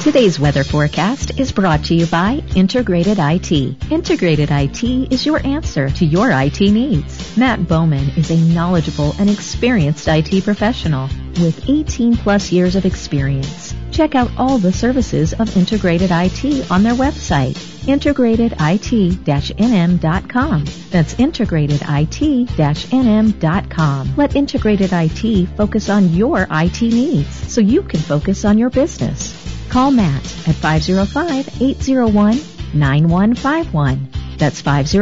Today's weather forecast is brought to you by Integrated IT. Integrated IT is your answer to your IT needs. Matt Bowman is a knowledgeable and experienced IT professional with 18 plus years of experience. Check out all the services of Integrated IT on their website, integratedit-nm.com. That's integratedit-nm.com. Let Integrated IT focus on your IT needs so you can focus on your business. Call Matt at 505-801-9151. That's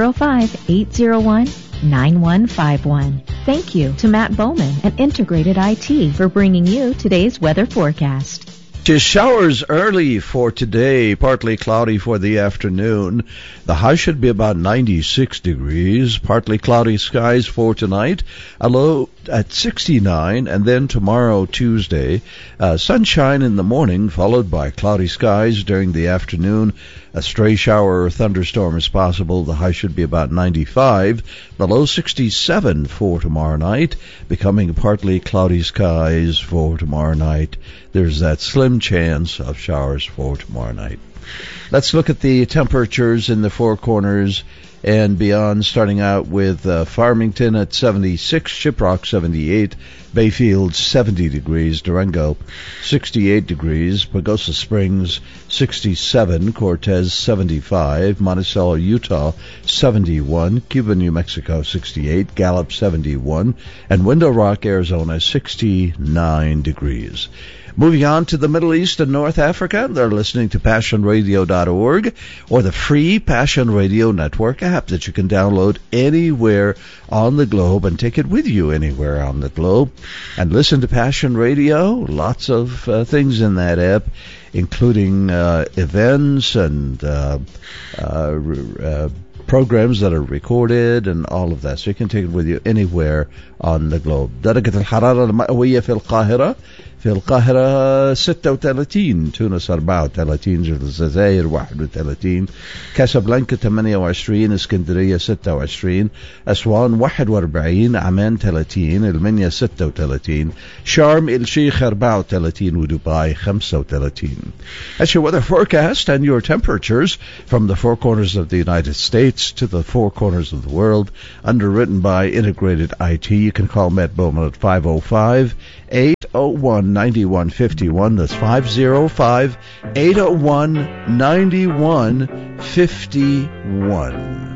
505-801-9151. Thank you to Matt Bowman at Integrated IT for bringing you today's weather forecast. Just showers early for today, partly cloudy for the afternoon. The high should be about 96 degrees, partly cloudy skies for tonight, a low at 69, and then tomorrow, Tuesday, sunshine in the morning, followed by cloudy skies during the afternoon. A stray shower or thunderstorm is possible. The high should be about 95, the low 67 for tomorrow night, becoming partly cloudy skies for tomorrow night. There's that slim chance of showers for tomorrow night. Let's look at the temperatures in the Four Corners and beyond, starting out with Farmington at 76, Shiprock 78, Bayfield 70 degrees, Durango 68 degrees, Pagosa Springs 67, Cortez 75, Monticello, Utah 71, Cuba, New Mexico 68, Gallup 71, and Window Rock, Arizona 69 degrees. Moving on to the Middle East and North Africa, they're listening to PassionRadio.org or the free Passion Radio Network app that you can download anywhere on the globe and take it with you anywhere on the globe. And listen to Passion Radio, lots of things in that app, including events and programs that are recorded and all of that. So you can take it with you anywhere on the globe. درجة الحرارة المئوية في القاهرة 36, تونس 34, الجزائر 31, كاسابلانكا 28, اسكندرية 26, أسوان 41, عمان 30, المنيا 36, شرم الشيخ 34, ودبي 35. That's your weather forecast and your temperatures from the four corners of the United States to the four corners of the world, underwritten by Integrated IT. You can call Matt Bowman at 505-801-9151. That's 505-801-9151.